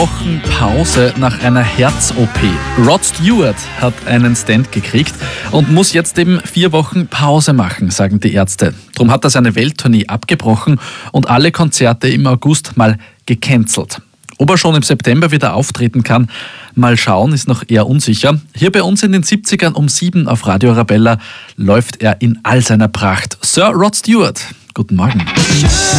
Wochen Pause nach einer Herz-OP. Rod Stewart hat einen Stent gekriegt und muss jetzt eben 4 Wochen Pause machen, sagen die Ärzte. Darum hat er seine Welttournee abgebrochen und alle Konzerte im August mal gecancelt. Ob er schon im September wieder auftreten kann, mal schauen, ist noch eher unsicher. Hier bei uns in den 70ern um 7 auf Radio Arabella läuft er in all seiner Pracht. Sir Rod Stewart, guten Morgen.